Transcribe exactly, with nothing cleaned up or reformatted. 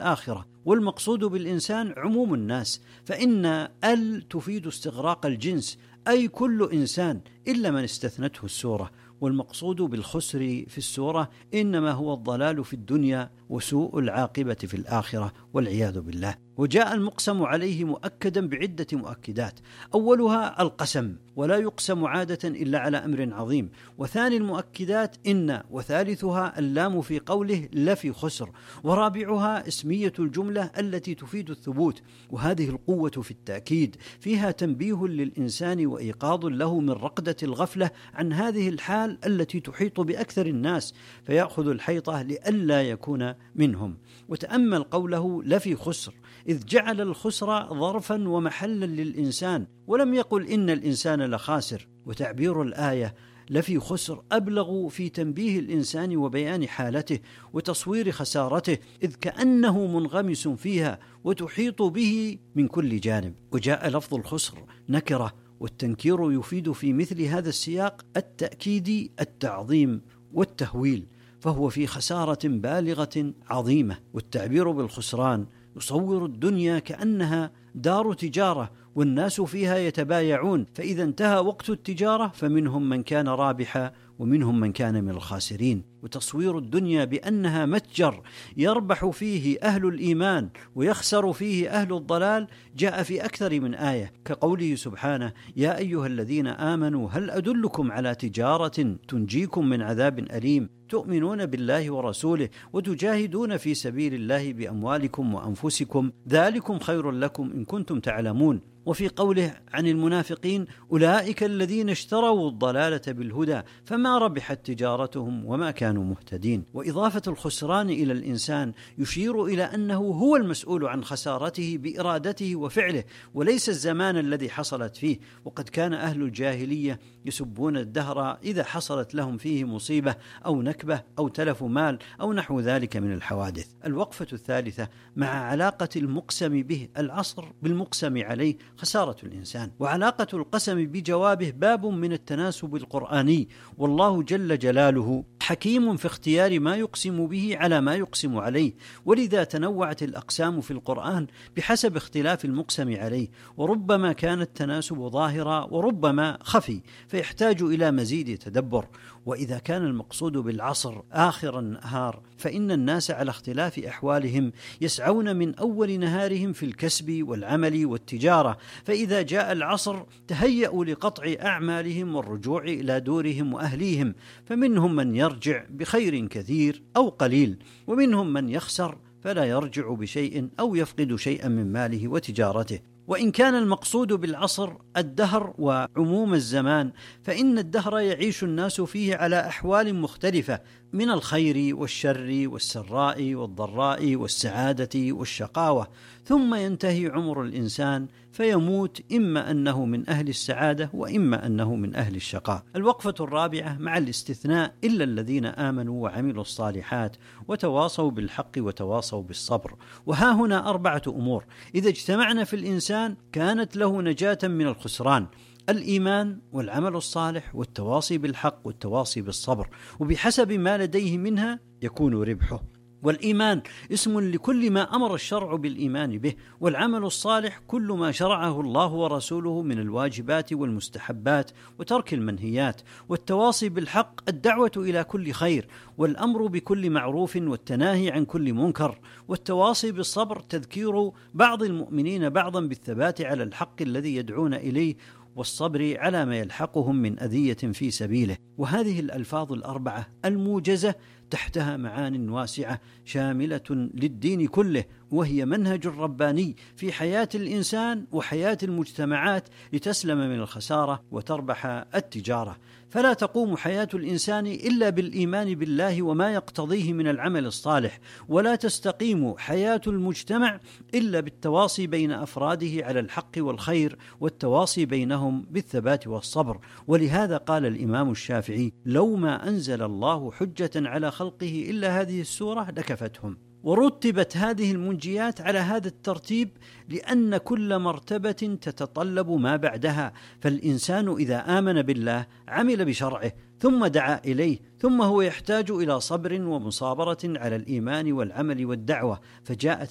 الآخرة. والمقصود بالإنسان عموم الناس، فإن ال تفيد استغراق الجنس، أي كل إنسان إلا من استثنته السورة. والمقصود بالخسر في السورة إنما هو الضلال في الدنيا وسوء العاقبة في الآخرة والعياذ بالله. وجاء المقسم عليه مؤكدا بعدة مؤكدات، أولها القسم، ولا يقسم عادة إلا على أمر عظيم. وثاني المؤكدات إن، وثالثها اللام في قوله لفي خسر، ورابعها اسمية الجملة التي تفيد الثبوت. وهذه القوة في التأكيد فيها تنبيه للإنسان وإيقاظ له من رقدة الغفلة عن هذه الحال التي تحيط بأكثر الناس، فيأخذ الحيطة لئلا يكون منهم. وتأمل قوله لفي خسر، إذ جعل الخسر ظرفا ومحلا للإنسان، ولم يقل إن الإنسان لخاسر. وتعبير الآية لفي خسر أبلغ في تنبيه الإنسان وبيان حالته وتصوير خسارته، إذ كأنه منغمس فيها وتحيط به من كل جانب. وجاء لفظ الخسر نكرة، والتنكير يفيد في مثل هذا السياق التأكيد، التعظيم والتهويل، فهو في خسارة بالغة عظيمة. والتعبير بالخسران يصور الدنيا كأنها دار تجارة والناس فيها يتبايعون، فإذا انتهى وقت التجارة فمنهم من كان رابحا ومنهم من كان من الخاسرين. وتصوير الدنيا بأنها متجر يربح فيه أهل الإيمان ويخسر فيه أهل الضلال جاء في أكثر من آية، كقوله سبحانه: يا أيها الذين آمنوا هل أدلكم على تجارة تنجيكم من عذاب أليم تؤمنون بالله ورسوله وتجاهدون في سبيل الله بأموالكم وأنفسكم ذلكم خير لكم إن كنتم تعلمون. وفي قوله عن المنافقين: أولئك الذين اشتروا الضلالة بالهدى فما ربحت تجارتهم وما كانوا مهتدين. وإضافة الخسران إلى الإنسان يشير إلى أنه هو المسؤول عن خسارته بإرادته وفعله، وليس الزمان الذي حصلت فيه. وقد كان أهل الجاهلية يسبون الدهر إذا حصلت لهم فيه مصيبة أو نكبة أو تلف مال أو نحو ذلك من الحوادث. الوقفة الثالثة مع علاقة المقسم به العصر بالمقسم عليه خسارة الإنسان. وعلاقة القسم بجوابه باب من التناسب القرآني، والله جل جلاله حكيم في اختيار ما يقسم به على ما يقسم عليه، ولذا تنوعت الأقسام في القرآن بحسب اختلاف المقسم عليه، وربما كان التناسب ظاهرا وربما خفي، فيحتاج إلى مزيد تدبر. وإذا كان المقصود بالعصر آخر النهار فإن الناس على اختلاف أحوالهم يسعون من أول نهارهم في الكسب والعمل والتجارة، فإذا جاء العصر تهيأوا لقطع أعمالهم والرجوع إلى دورهم وأهليهم، فمنهم من يرجع بخير كثير أو قليل، ومنهم من يخسر فلا يرجع بشيء أو يفقد شيئا من ماله وتجارته. وإن كان المقصود بالعصر الدهر وعموم الزمان فإن الدهر يعيش الناس فيه على أحوال مختلفة من الخير والشر والسراء والضراء والسعادة والشقاوة، ثم ينتهي عمر الإنسان فيموت، إما أنه من أهل السعادة وإما أنه من أهل الشقاء. الوقفة الرابعة مع الاستثناء: إلا الذين آمنوا وعملوا الصالحات وتواصوا بالحق وتواصوا بالصبر. وها هنا أربعة أمور إذا اجتمعنا في الإنسان كانت له نجاة من الخسران: الإيمان والعمل الصالح والتواصي بالحق والتواصي بالصبر، وبحسب ما لديه منها يكون ربحه. والإيمان اسم لكل ما أمر الشرع بالإيمان به، والعمل الصالح كل ما شرعه الله ورسوله من الواجبات والمستحبات وترك المنهيات، والتواصي بالحق الدعوة إلى كل خير والأمر بكل معروف والتناهي عن كل منكر، والتواصي بالصبر تذكير بعض المؤمنين بعضا بالثبات على الحق الذي يدعون إليه والصبر على ما يلحقهم من أذية في سبيله. وهذه الألفاظ الأربعة الموجزة تحتها معان واسعة شاملة للدين كله، وهي منهج رباني في حياة الإنسان وحياة المجتمعات لتسلم من الخسارة وتربح التجارة. فلا تقوم حياة الإنسان إلا بالإيمان بالله وما يقتضيه من العمل الصالح، ولا تستقيم حياة المجتمع إلا بالتواصي بين أفراده على الحق والخير والتواصي بينهم بالثبات والصبر. ولهذا قال الإمام الشافعي: لو ما أنزل الله حجة على خلقه إلا هذه السورة لكفتهم. ورتبت هذه المنجيات على هذا الترتيب لأن كل مرتبة تتطلب ما بعدها، فالإنسان إذا آمن بالله عمل بشرعه ثم دعا إليه، ثم هو يحتاج إلى صبر ومصابرة على الإيمان والعمل والدعوة، فجاءت